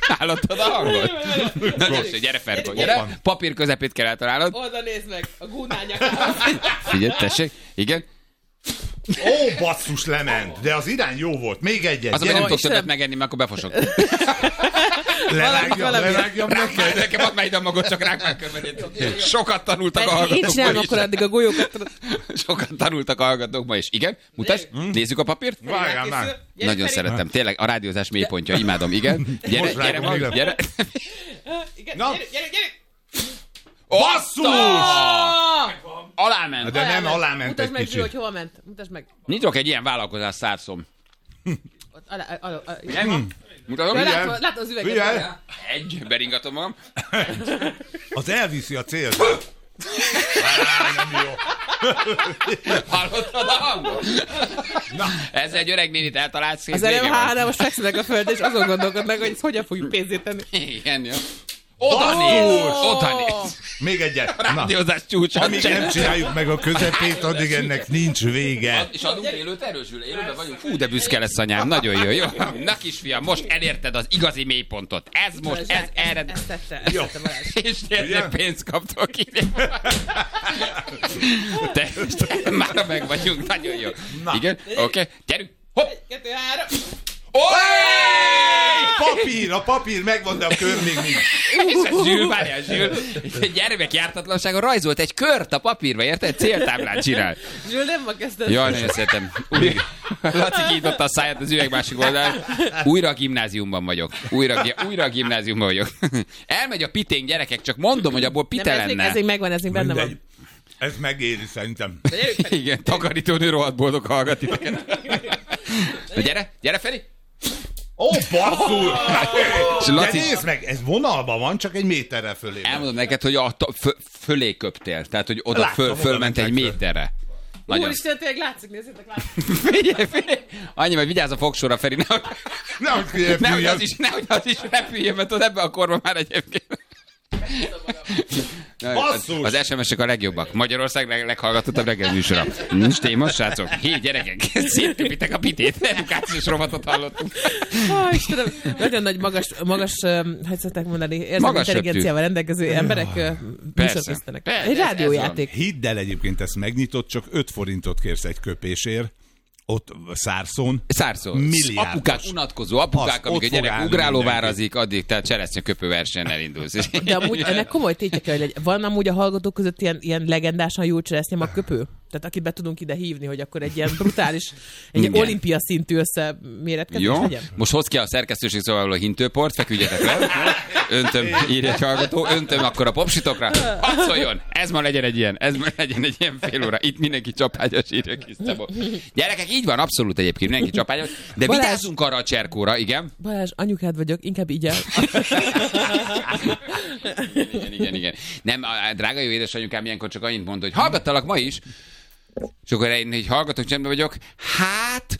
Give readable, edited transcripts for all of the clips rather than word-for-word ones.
Hallottad a hangot? Na nézd, gyere Ferko, gyere. Papír közepét kell eltalálnod. Oda nézd meg, a gúnányakához. Figyelj, tessék, igen. Ó, basszus, lement. De az irány jó volt. Még egyet. Az, hogy nem tudok többet megenni, mert akkor befosok. Lerágjam neked. Nekem add már ide a magot, csak rák már körbenét. Sokat tanultak a Én hallgatók csinálom ma is. akkor addig a golyókat. Sokat tanultak a hallgatók ma is. Igen, mutasd, nézzük a papírt. Várjál már. Nagyon szeretem. Tényleg a rádiózás mélypontja, imádom. Igen. Gyere, vágom, gyere. Igen, Na. gyere. Basszus! Aláment. De nem aláment Mutasd egy meg, Zsül, hogy kicsit. hova ment. Mutasd meg. Nyitok egy ilyen vállalkozás szárszom. Ott, alá. Mutatom? Látod az üveget? Figyelj. Egy, beringatom magam. Az elviszi a célt. Nem jó. Hallottad a hangot? Na. Ez egy öreg nénit eltalált szét. Az előbb most fekszenek a földre, és azon gondolkodnak, hogy ezt hogyan fogjuk pénzét tenni. Igen, jó. Oda néz! Még egyet. A Na. rádiózás csúcsa. Amíg nem csináljuk meg a közepét, addig ennek nincs vége. És adunk élőt erősül, élőben vagyunk. Fú, de büszke lesz anyám, nagyon jó, jó. Na kisfiam, most elérted az igazi mélypontot. Ez most, ez erre... Ezt tette Balázs. És tényleg pénzt kaptok ki. Te már meg vagyunk, nagyon jó. Igen, oké, gyerünk. Hopp! 2, 3. Papír, a papír megvan, de a kör még nincs. És a Zsül, várjál, Zsül, gyermek jártatlansága rajzolt egy kört a papírba, érted? Céltáblát csinál. Zsül, nem ma kezdett. Jaj, nagyon szeretem. Laci kinyitotta a száját az üveg másik oldalán. Újra a gimnáziumban vagyok. Újra a gimnáziumban vagyok. Elmegy a piténk, gyerekek, csak mondom, hogy abból pite lenne. Ez még megvan, ez még benne van. Ez megéri szerintem. Igen, takarítónő rohadt boldog hallgat titeket. Na gyere Feri! Ó, basszul! És De Laci, nézd meg, ez vonalban van, csak egy méterrel fölé. elmondom neked, hogy fölé köptél. Tehát, hogy oda Láttam, fölment oda egy mentek föl. méterre. Nagyon. Úristen, tényleg látszik, nézzétek, látszik. Figyelj. Annyi, hogy vigyázz a fogsorra, Feri. Nehogy az is repüljön, mert ebben a korban már egyébként. Basszus! Az SMS-ek a legjobbak. Magyarország leghallgatottabb reggel műsora. Nincs téma, srácok. Hé, gyerekek, szétköpitek a pitét. Edukációs rovatot hallottunk. Istenem, nagyon nagy magas, hogy szokták mondani, érzelmi Magas intelligenciával rendelkező emberek műsorkészítenek. Persze, Egy rádiójáték. Hidd el, egyébként ezt megnyitott, csak 5 forintot kérsz egy köpésért. Ott Szárszón. Szárszó. Milliárdos. Apukák, unatkozó apukák, Az, amíg a ott fog gyerek állni ugrálóvárazik, addig te cseresznyeköpő versenyen elindulsz. De amúgy ennek komoly tétje kell, hogy van amúgy a hallgatók között ilyen legendásan jó cseresznye magköpő? Tehát akit be tudunk ide hívni, hogy akkor egy ilyen brutális, egy Igen. olimpia szintű összeméretkezés Jó, legyen? most hozd ki a szerkesztőség szobából a hintőport, feküdjetek le. Öntöm, írja egy hallgató, öntöm akkor a popsitokra. Hadd szóljon, ez ma legyen egy ilyen fél óra. Itt mindenki csapágyas, írja kis Szabó. Gyerekek, így van, abszolút egyébként mindenki csapágyas, de Balázs! vigyázzunk arra a cserkóra, igen. Balázs, anyukád vagyok, inkább így el. Igen. Nem, a drága jó édesanyukám ilyenkor csak annyit mond, hogy hallgattalak ma is, és akkor én így hallgatok, csendben vagyok, hát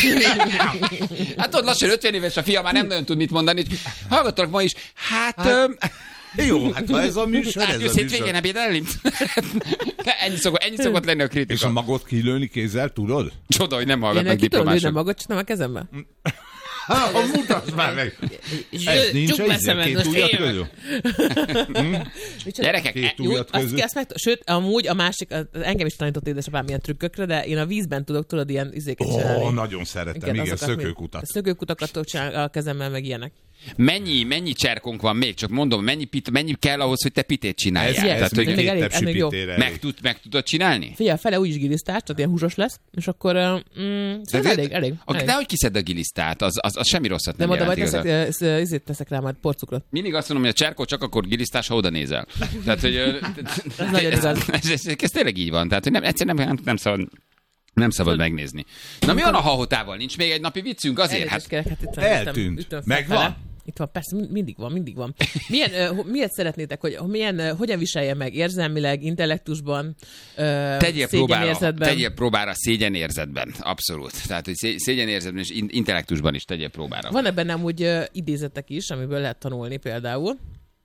ott lassan 50 éves a fia, már nem nagyon tud mit mondani, hallgattalak ma is, Jó, hát ha ez a műsor, ez a jössz műsor. hétvégén ebédelni? Ennyi szokott lenni a És a kritika. magot kilőni kézzel, tudod? Csoda, hogy nem Én hallgatnak ki tudom lőni diplomások. magad, csak nem a kezembe. Mutasd már meg! Ez nincs egy két ujjat közül? Gyerekek, Két Jó, ujjat közül? sőt, amúgy a másik, engem is tanított édesapám ilyen trükkökre, de én a vízben tudod ilyen izéket csinálni. Ó, nagyon szeretem, igen, azokat szökőkutat. Szökőkutakat tudok csinálni a kezemmel, meg ilyenek. mennyi cserkónk van még? Csak mondom, mennyi kell ahhoz, hogy te pitét csináljál? Ez Tehát, még hogy még két elég, tepsi ez még jó. pitére meg tudod csinálni? Figyelj, fele úgyis gilisztás, tehát ilyen húsos lesz, és akkor elég. Nehogy kiszedd a gilisztát, az semmi rosszat Nem nem oda majd jelent igazán. ezért teszek rá majd porcukrot. Mindig azt mondom, hogy a cserkó csak akkor gilisztás, ha oda nézel. Tehát, hogy Ez nagyon igaz. ez tényleg így van. Tehát, hogy egyszerűen nem szabad megnézni. Na mi van a hahotával? Nincs még egy napi viccünk azért? Elnézést kérek, hát itt van, Eltűnt. ütöm Megvan? felfele. Itt van, persze, mindig van. Miért szeretnétek, hogy hogyan viselje meg érzelmileg, intellektusban, szégyenérzetben? Tegyél próbára szégyenérzetben. Abszolút. Tehát, hogy szégyenérzetben és intellektusban is tegyél próbára. Van ebben amúgy idézetek is, amiből lehet tanulni például.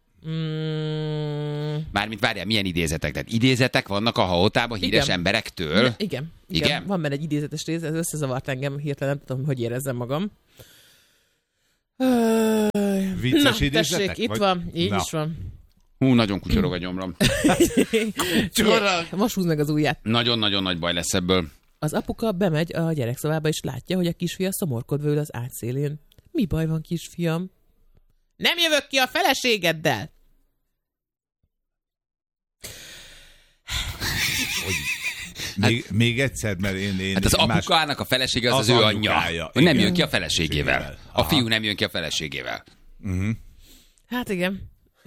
Mármint várjál, milyen idézetek? Tehát idézetek vannak a hahotában híres Igen. emberektől? Igen. Van benne egy idézetes rész, ez összezavart engem, hirtelen nem tudom, hogy érezzem magam. vicces Na, idézetek? tessék, itt van, így is van. Nagyon kucsorog a gyomrom. Most húzd meg az ujját. Nagyon-nagyon nagy baj lesz ebből. Az apuka bemegy a gyerekszobába, és látja, hogy a kisfia szomorkodva ül az ágy szélén. Mi baj van, kisfiam? Nem jövök ki a feleségeddel! Még egyszer, mert én Hát az apukának a felesége az ő anyja. Hogy nem jön ki a feleségével. A fiú nem jön ki a feleségével. Hát igen.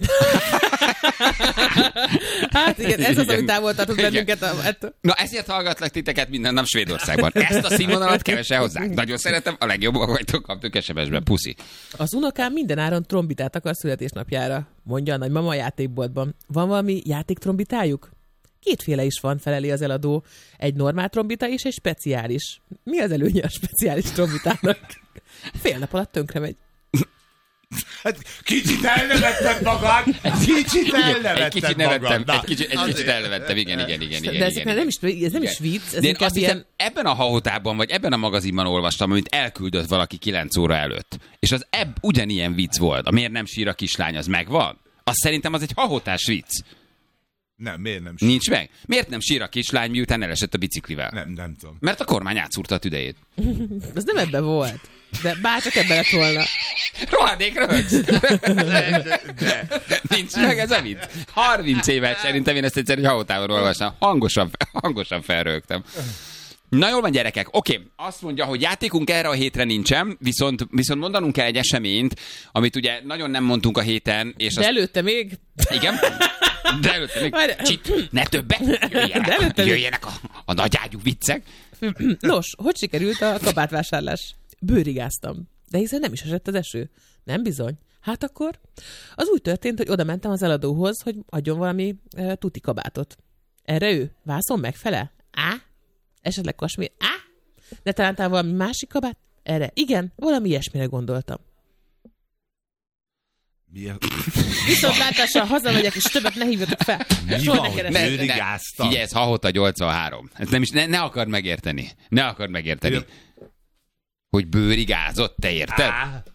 Hát igen, ez az, ami távol tartott bennünket. Na ezért hallgatlak titeket minden nap Svédországban. Ezt a színvonalat kevesen hozzák. Nagyon szeretem, a legjobbak vagytok, kaptuk SMS-ben. Puszi. Az unokám mindenáron trombitát akar születésnapjára, mondja a nagymama a játékboltban. Van valami játéktrombitájuk? Kétféle is van, feleli az eladó. Egy normál trombita és egy speciális. Mi az előnye a speciális trombitának? Fél nap alatt tönkre megy. Hát kicsit elnevetted magad! Kicsit elnevetted magad! Egy kicsit elnevettem, igen. De ez nem is vicc. Ez de én azt hiszem, ebben a hahotában, vagy ebben a magazinban olvastam, amit elküldött valaki 9 óra előtt. És az ugyanilyen vicc volt. A miért nem sír a kislány, az megvan? Azt szerintem az egy hahotás vicc. Nem, miért nem sír? Nincs meg? Miért nem sír a kislány, miután elesett a biciklivel? Nem tudom. Mert a kormány átszúrta a tüdejét. Ez nem ebben volt. De bárcsak ebben lett volna. Rohadék röhögsz! De. Nincs meg ez a vicc. 30 éves szerintem én ezt egyszer egy hahotában olvastam. Hangosan felröhögtem. Na jól van, gyerekek. Oké, azt mondja, hogy játékunk erre a hétre nincsen, viszont mondanunk kell egy eseményt, amit ugye nagyon nem mondtunk a héten. És de előtte még... Igen? De előtte még... Csit, ne többet! Jöjjenek a nagyágyú viccek. Nos, hogy sikerült a kabátvásárlás? Bőrigáztam. De hiszen nem is esett az eső. Nem bizony. Hát akkor? Az úgy történt, hogy oda mentem az eladóhoz, hogy adjon valami tuti kabátot. Erre ő? Vászon megfele? Esetleg kasmér? De talán valami másik kabát? Erre? Igen, valami ilyesmire gondoltam. Viszontlátásra hazamegyek, és többet ne hívjatok fel. Soha ne keressetek. Figyelj, ez Hahota 83. Ez nem is, ne akard megérteni. Hogy bőrig ázott, te érted?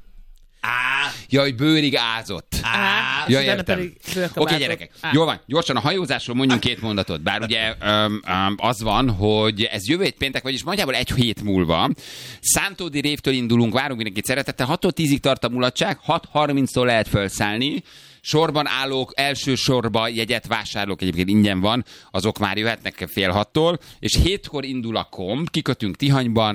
Ja, hogy bőrig ázott. Ja, értem. Oké, gyerekek. Jól van, gyorsan a hajózásról mondjunk 2 mondatot. Bár ugye az van, hogy ez jövő hét péntek, vagyis nagyjából 1 hét múlva. Szántódi révtől indulunk, várunk mindenkit szeretettel. 6-tól 10-ig tart a mulatság, 6:30-tól lehet felszállni. Sorban állók, első sorba jegyet vásárlók, egyébként ingyen van, azok már jöhetnek fél 6-tól, és 7-kor indul a komp, kikötünk Tihanyban,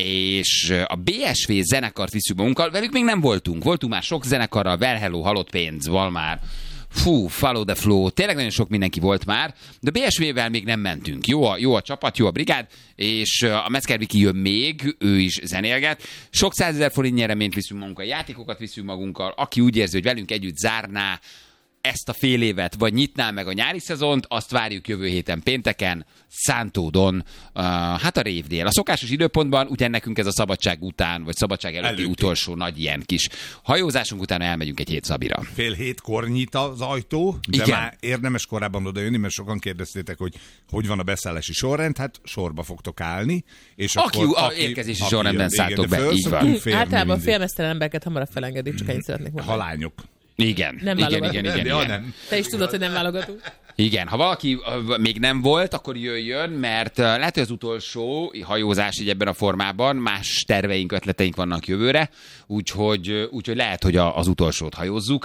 és a BSV zenekart viszünk magunkkal, velük még nem voltunk már sok zenekarral, Well Hello, Halott Pénz, Valmár, Follow the Flow, tényleg nagyon sok mindenki volt már, de BSV-vel még nem mentünk. Jó a csapat, jó a brigád, és a Metzger-Viki jön még, ő is zenélget. Sok 100 000 forint nyereményt viszünk magunkkal, játékokat viszünk magunkkal, aki úgy érzi, hogy velünk együtt zárná ezt a fél évet, vagy nyitná meg a nyári szezont, azt várjuk jövő héten pénteken, Szántódon, hát a révnél. A szokásos időpontban, ugye nekünk ez a szabadság után, vagy szabadság előtti utolsó nagy ilyen kis hajózásunk, utána elmegyünk egy 7 Szabira. 6:30 nyit az ajtó, de igen. Már érdemes korábban odajönni, mert sokan kérdeztétek, hogy van a beszállási sorrend, hát sorba fogtok állni. És aki érkezési sorrendben szálltok be, így van. Általában félmeztelen embereket hamarabb felengedik, csak ennyit szeretnék mondani. Halányok. Igen. Igen. Te is tudod, hogy nem válogatunk. Igen, ha valaki még nem volt, akkor jöjjön, mert lehet, hogy az utolsó hajózás így ebben a formában, más terveink, ötleteink vannak jövőre, úgyhogy lehet, hogy az utolsót hajózzuk,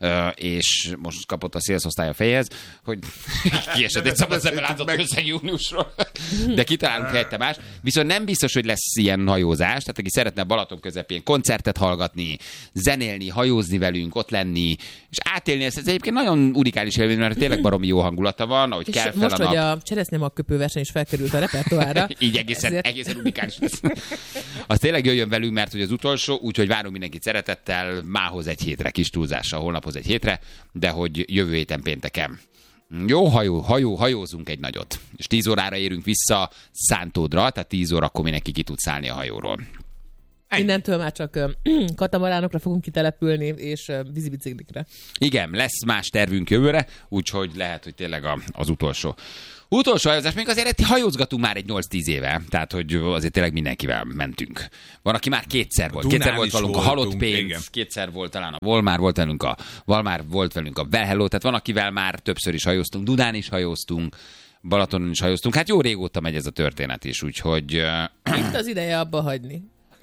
és most kapott a szélszosztály a fejhez, hogy kiesett egy szabad szemben látott közeg júniusról, de kitalálunk helyette más. Viszont nem biztos, hogy lesz ilyen hajózás, tehát aki szeretne Balaton közepén koncertet hallgatni, zenélni, hajózni velünk, ott lenni, és átélni ezt, ez egyébként nagyon unikális élmény, mert tényleg baromi jó hangulata van, ahogy kell fel a nap. Most, hogy a cseresznyemagköpő verseny is felkerült a repertoárra. Így egészen unikális lesz. Az tényleg jöjjön velünk, mert hogy az utolsó, úgyhogy várunk mindenkit szeretettel, mához egy hétre, kis túlzással, holnaphoz egy hétre, de hogy jövő héten pénteken. Jó, hajózunk egy nagyot. És 10 órára érünk vissza Szántódra, tehát 10 órakor mindenki ki tud szállni a hajóról. Innentől már csak katamaránokra fogunk kitelepülni, és vízibiciklikre. Igen, lesz más tervünk jövőre, úgyhogy lehet, hogy tényleg az utolsó hajózás. Még azért hajózgatunk már egy 8-10 éve, tehát hogy azért tényleg mindenkivel mentünk. Van, aki már kétszer volt. Kétszer volt velünk a Halott Pénz, igen. Kétszer volt talán a Volmár, volt velünk a Well, tehát van, akivel már többször is hajóztunk, Dunán is hajóztunk, Balatonon is hajóztunk. Hát jó régóta megy ez a történet is, úgyhogy... Itt az ideje abba hagyni.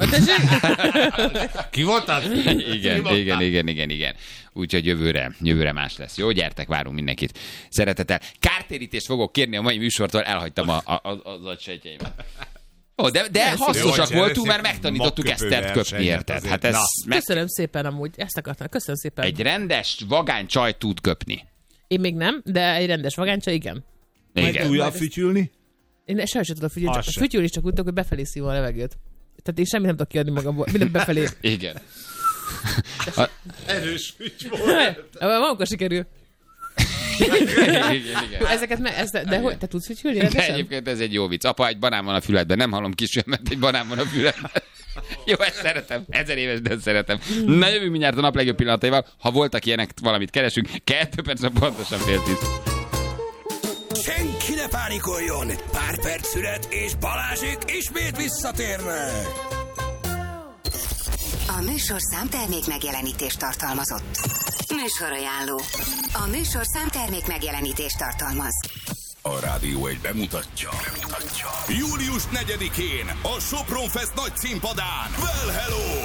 Ki voltál? Igen. Úgyhogy jövőre más lesz. Jó, gyertek, várunk mindenkit szeretettel. Kártérítést fogok kérni a mai műsortól, elhagytam az agysejtjeimet. De hasznosak voltunk, mert megtanítottuk Esztert köpni, érted? Hát ez köszönöm szépen amúgy, ezt akartam. Köszönöm szépen. Egy rendes vagánycsaj tud köpni. Én még nem, de egy rendes vagánycsaj igen. Majd újra fütyülni? Én sem tudok fütyülni, fütyülni csak úgy tudok, hogy befelé szívom a levegőt. Tehát én semmit nem tudok kiadni magamból, mindent befelé. Igen. Erős füty volt. Magunkra sikerül. Igen. De hogy, te tudsz fütyülni? De egyébként ez egy jó vicc. Apa, egy banán van a füledben. Nem hallom kisülmet, egy banán van a füledben. Jó, ezt szeretem. 1000 éves, de szeretem. Na, jövünk mindjárt a nap legjobb pillanataival. Ha voltak ilyenek, valamit keresünk. 2 percre pontosan 9:30. Senki ne pánikoljon! Pár perc szület, és Balázsék ismét visszatérnek! A műsorszám termék megjelenítést tartalmazott. Műsorajánló. A műsorszám termék megjelenítést tartalmaz. A Rádió 1 bemutatja. Július 4-én a Sopron Fest nagy színpadán. Well, hello!